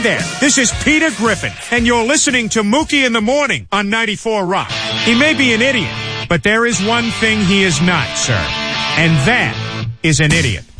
there, this is Peter Griffin, and you're listening to Mookie in the Morning on 94 Rock. He may be an idiot, but there is one thing he is not, sir, and that is an idiot.